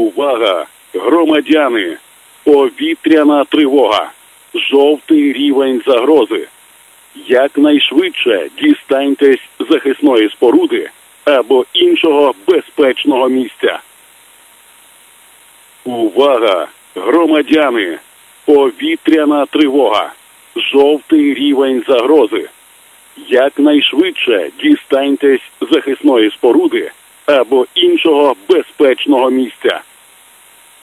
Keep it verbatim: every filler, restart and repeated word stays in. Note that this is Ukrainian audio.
Увага! Громадяни! Повітряна тривога! Жовтий рівень загрози! Якнайшвидше дістаньтесь захисної споруди або іншого безпечного місця. Увага! Громадяни! Повітряна тривога! Жовтий рівень загрози! Якнайшвидше дістаньтесь захисної споруди або іншого безпечного місця.